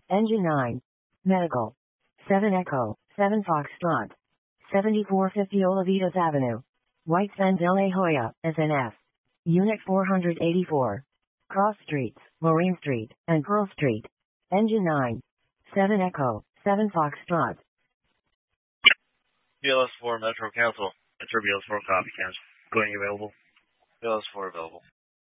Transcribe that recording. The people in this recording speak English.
Engine 9. Medical. 7 Echo, 7 Foxtrot. 7450 Olavitas Avenue. White Sands, La Jolla, SNF. Unit 484. Cross Streets, Lorraine Street, and Pearl Street. Engine 9. 7 Echo, 7 Foxtrot. BLS 4 Metro Council. Metro BLS 4 copy, Council. Going available. BLS 4 available.